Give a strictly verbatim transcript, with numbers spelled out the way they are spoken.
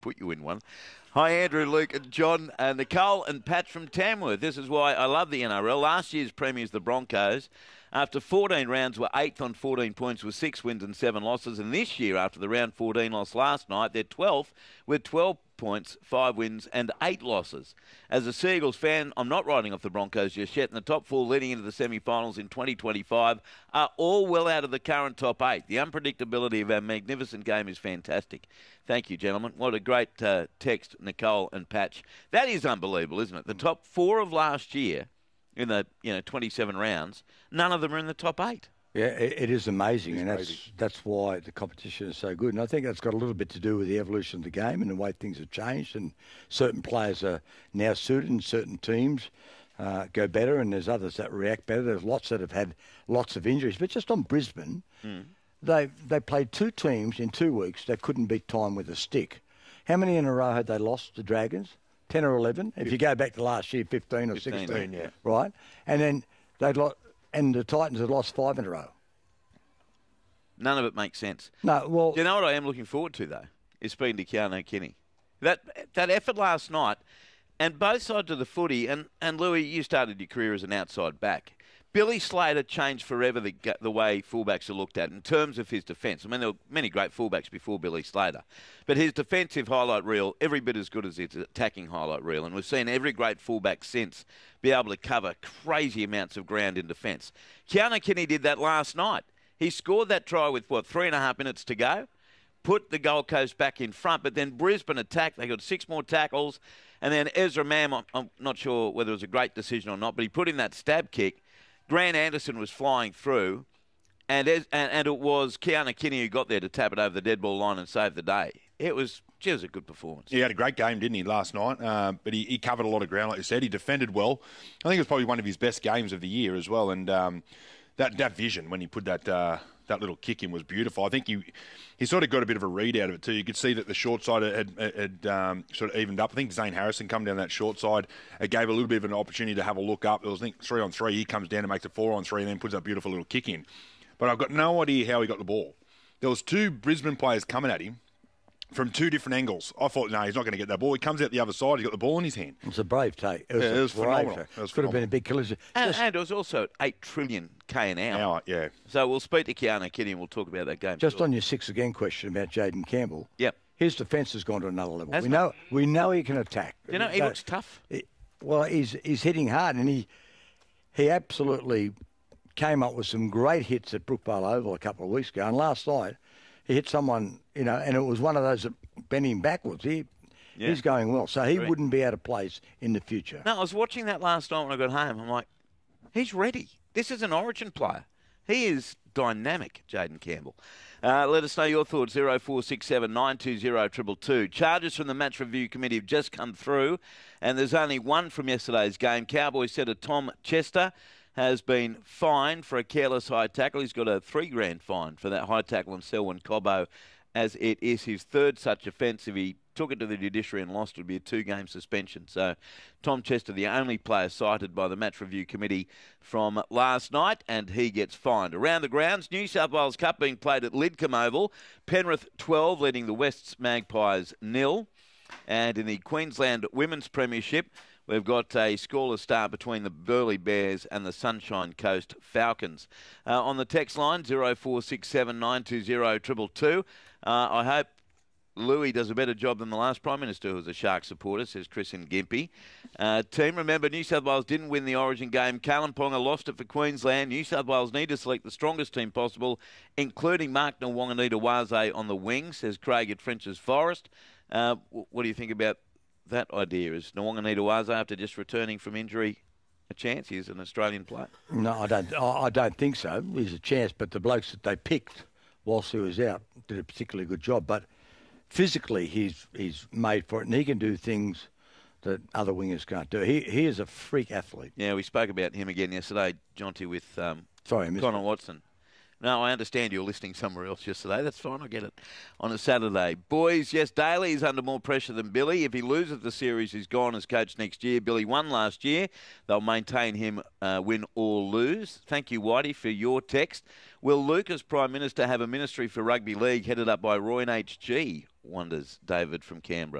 put you in one. Hi, Andrew, Luke, and John, uh, Nicole, and Pat from Tamworth. This is why I love the N R L. Last year's premiers, the Broncos, after fourteen rounds, were eighth on fourteen points with six wins and seven losses. And this year, after the round fourteen loss last night, they're twelfth with twelve points, five wins and eight losses. As a Seagulls fan, I'm not writing off the Broncos just yet, and the top four leading into the semi-finals in twenty twenty-five are all well out of the current top eight. The unpredictability of our magnificent game is fantastic. Thank you, gentlemen. What a great uh, text, Nicole and Patch. That is unbelievable, isn't it? The top four of last year in the you know twenty-seven rounds, none of them are in the top eight. Yeah, it, it is amazing, and crazy. that's that's why the competition is so good. And I think that's got a little bit to do with the evolution of the game and the way things have changed. And certain players are now suited, and certain teams uh, go better, and there's others that react better. There's lots that have had lots of injuries, but just on Brisbane, mm. they they played two teams in two weeks that couldn't beat time with a stick. How many in a row had they lost? The Dragons, ten or eleven. If you go back to last year, fifteen or fifteen, sixteen, yeah. right? And then they'd lost. And the Titans had lost five in a row. None of it makes sense. No, well... You know what I am looking forward to, though, is speaking to Keanu Kinney. That that effort last night, and both sides of the footy, and, and Louis, you started your career as an outside back. Billy Slater changed forever the the way fullbacks are looked at in terms of his defence. I mean, there were many great fullbacks before Billy Slater. But his defensive highlight reel, every bit as good as his attacking highlight reel. And we've seen every great fullback since be able to cover crazy amounts of ground in defence. Keanu Kinney did that last night. He scored that try with, what, three and a half minutes to go, put the Gold Coast back in front, but then Brisbane attacked. They got six more tackles. And then Ezra Mam, I'm, I'm not sure whether it was a great decision or not, but he put in that stab kick. Grant Anderson was flying through, and, and and it was Keanu Kinney who got there to tap it over the dead ball line and save the day. It was, gee, it was a good performance. He had a great game, didn't he, last night? Uh, but he, he covered a lot of ground, like you said. He defended well. I think it was probably one of his best games of the year as well. And um, that that vision when he put that uh, that little kick in was beautiful. I think he he sort of got a bit of a read out of it too. You could see that the short side had, had um, sort of evened up. I think Zane Harrison come down that short side. It gave a little bit of an opportunity to have a look up. It was, I think, three on three. He comes down and makes it four on three and then puts that beautiful little kick in. But I've got no idea how he got the ball. There was two Brisbane players coming at him from two different angles. I thought, no, he's not going to get that ball. He comes out the other side. He's got the ball in his hand. It was a brave take. It was, yeah, it was phenomenal. It, it was could have been a big collision. And, Just, and it was also at eight trillion K an hour. hour. Yeah. So we'll speak to Keanu Kinney and we'll talk about that game. Just sure. on your six again question about Jaden Campbell. Yep. His defence has gone to another level. Has we it? know we know he can attack. You know, he So, looks tough. It, well, he's he's hitting hard, and he he absolutely came up with some great hits at Brookvale Oval a couple of weeks ago. And last night, he hit someone, you know, and it was one of those that bent him backwards. He Yeah. He's going well, so he Great. wouldn't be out of place in the future. No, I was watching that last night when I got home. I'm like, he's ready. This is an Origin player. He is dynamic, Jaden Campbell. Uh, let us know your thoughts, zero four six seven nine two zero two two two. Charges from the Match Review Committee have just come through, and there's only one from yesterday's game. Cowboys setter Tom Chester has been fined for a careless high tackle. He's got a three grand fine for that high tackle on Selwyn Cobbo, as it is his third such offence. If he took it to the judiciary and lost, it would be a two-game suspension. So Tom Chester, the only player cited by the Match Review Committee from last night, and he gets fined. Around the grounds, New South Wales Cup being played at Lidcombe Oval. Penrith twelve, leading the Wests Magpies nil. And in the Queensland Women's Premiership, we've got a scoreless start between the Burleigh Bears and the Sunshine Coast Falcons. Uh, on the text line, zero four six seven nine two zero two two two. Uh, I hope Louis does a better job than the last Prime Minister, who was a Shark supporter, says Chris and Gimpy. Uh, team, remember, New South Wales didn't win the Origin game. Kalimpong lost it for Queensland. New South Wales need to select the strongest team possible, including Mark Nwanganita-Waze on the wing, says Craig at French's Forest. Uh, what do you think about that idea? Is Nwanganita-Waze, after just returning from injury, a chance? He's an Australian player. No, I don't. I I don't think so. He's a chance, but the blokes that they picked whilst he was out did a particularly good job. But physically, he's he's made for it, and he can do things that other wingers can't do. He he is a freak athlete. Yeah, we spoke about him again yesterday, Jonty, with um, Sorry, I missed Connor it. Watson. No, I understand you're listening somewhere else yesterday. That's fine. I get it. On a Saturday. Boys, yes, Daly is under more pressure than Billy. If he loses the series, he's gone as coach next year. Billy won last year. They'll maintain him, uh, win or lose. Thank you, Whitey, for your text. Will Luke, as Prime Minister, have a ministry for rugby league headed up by Roy and H G? Wonders David from Canberra.